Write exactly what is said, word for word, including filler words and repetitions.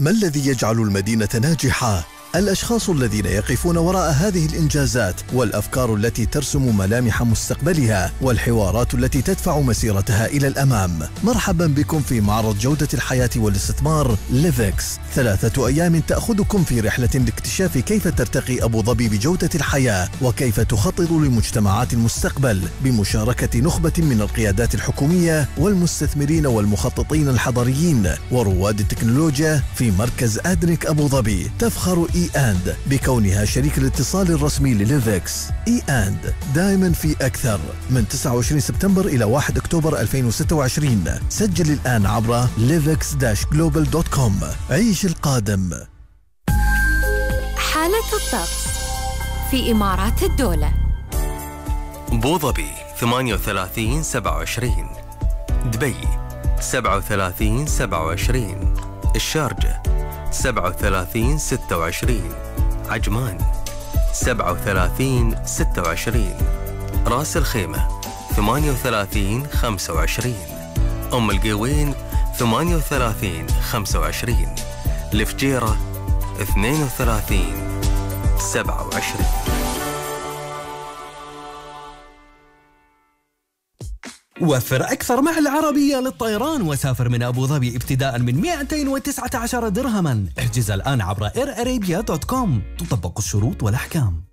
ما الذي يجعل المدينة ناجحة؟ الأشخاص الذين يقفون وراء هذه الإنجازات، والأفكار التي ترسم ملامح مستقبلها، والحوارات التي تدفع مسيرتها إلى الأمام. مرحبا بكم في معرض جودة الحياة والاستثمار ليفكس، ثلاثة أيام تأخذكم في رحلة لاكتشاف كيف ترتقي أبو ظبي بجودة الحياة، وكيف تخطط لمجتمعات المستقبل بمشاركة نخبة من القيادات الحكومية والمستثمرين والمخططين الحضريين ورواد التكنولوجيا في مركز أدريك أبو ظبي. تفخر إي أند بكونها شريك الاتصال الرسمي لليفكس. إي أند دائما في أكثر. من تسعة وعشرين سبتمبر إلى واحد أكتوبر ألفين وستة وعشرين. سجل الآن عبر ليفكس جلوبال دوت كوم. عيش القادم. حالة الطقس في إمارات الدولة: أبو ظبي ثمانية وثلاثين سبعة وعشرين، دبي سبعة وثلاثين سبعة وعشرين، الشارجة سبعة وثلاثين ستة وعشرين، عجمان سبعة وثلاثين ستة وعشرين، راس الخيمة ثمانية وثلاثين خمسة وعشرين، أم القوين ثمانية وثلاثين خمسة وعشرين، الفجيرة اثنين وثلاثين سبعة وعشرين. وفر أكثر مع العربية للطيران وسافر من أبو ظبي ابتداء من مئتين وتسعة عشر درهما. احجز الآن عبر اير ارابيا دوت كوم. تطبق الشروط والأحكام.